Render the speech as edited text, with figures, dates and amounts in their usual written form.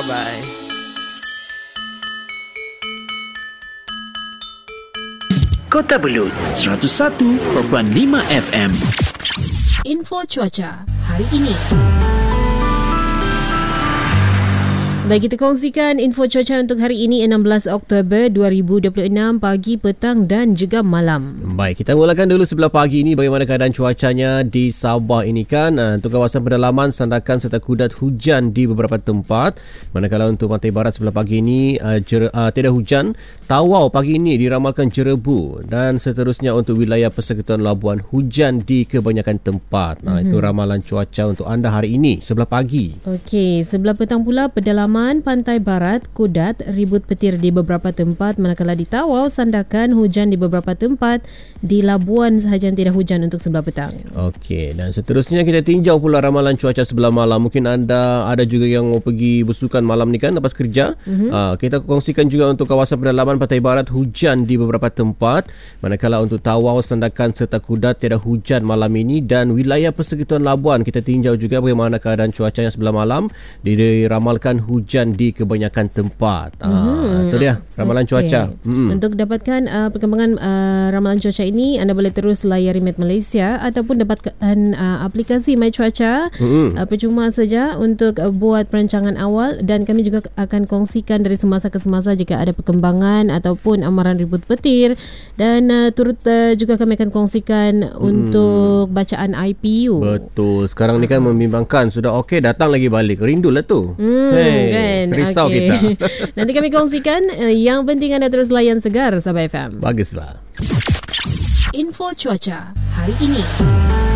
Bye-bye. Kota Belud 101.5 FM. Info cuaca hari ini. Baik, kita kongsikan info cuaca untuk hari ini 16 Oktober 2026 pagi, petang dan juga malam. Baik, kita mulakan dulu sebelah pagi ini bagaimana keadaan cuacanya di Sabah ini kan. Untuk kawasan pedalaman, Sandakan serta Kudat hujan di beberapa tempat. Manakala untuk pantai barat sebelah pagi ini tidak hujan. Tawau pagi ini diramalkan jerebu dan seterusnya untuk wilayah Persekutuan Labuan hujan di kebanyakan tempat. Itu ramalan cuaca untuk anda hari ini sebelah pagi. Okey, sebelah petang pula pedalaman pantai barat, Kudat, ribut petir di beberapa tempat, manakala di Tawau, Sandakan, hujan di beberapa tempat, di Labuan sahaja yang tidak hujan untuk sebelah petang. Okey, dan seterusnya kita tinjau pula ramalan cuaca sebelah malam. Mungkin anda ada juga yang mau pergi bersukan malam ni kan lepas kerja. Kita kongsikan juga untuk kawasan pedalaman pantai barat, hujan di beberapa tempat, manakala untuk Tawau, Sandakan serta Kudat tiada hujan malam ini, dan wilayah Persekutuan Labuan kita tinjau juga bagaimana keadaan cuacanya sebelah malam. Diramalkan hujan di kebanyakan tempat. Itu dia ramalan cuaca. Untuk dapatkan perkembangan ramalan cuaca ini, anda boleh terus layari Met Malaysia ataupun dapatkan aplikasi My Cuaca. Percuma saja untuk buat perancangan awal, dan kami juga akan kongsikan dari semasa ke semasa jika ada perkembangan ataupun amaran ribut petir, dan turut juga kami akan kongsikan untuk bacaan IPU. Betul. Sekarang ni kan membimbangkan. Sudah okey, datang lagi balik. Rindulah tu. Kan? Risau kita. Nanti kami kongsikan. Yang penting anda terus layan Segar Sabah FM. Bagus, bah. Info cuaca hari ini.